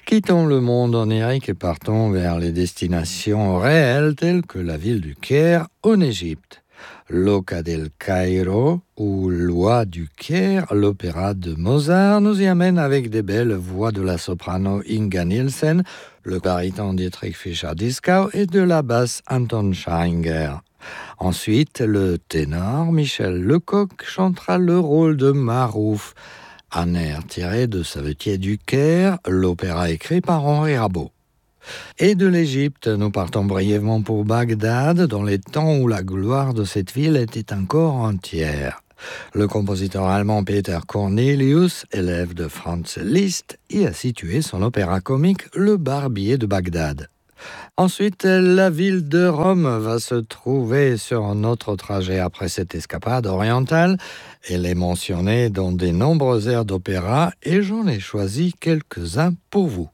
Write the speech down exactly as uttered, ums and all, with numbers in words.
Quittons le monde onirique et partons vers les destinations réelles telles que la ville du Caire en Égypte. L'Oca del Cairo ou l'Oie du Caire, l'opéra de Mozart, nous y amène avec des belles voix de la soprano Inga Nielsen, le baryton Dietrich Fischer-Dieskau et de la basse Anton Scheinger. Ensuite, le ténor Michel Lecoq chantera le rôle de Marouf, un air tiré de Savetier du Caire, l'opéra écrit par Henri Rabault. Et de l'Égypte, nous partons brièvement pour Bagdad, dans les temps où la gloire de cette ville était encore entière. Le compositeur allemand Peter Cornelius, élève de Franz Liszt, y a situé son opéra comique Le Barbier de Bagdad. Ensuite, la ville de Rome va se trouver sur notre trajet après cette escapade orientale. Elle est mentionnée dans de nombreux airs d'opéra et j'en ai choisi quelques-uns pour vous.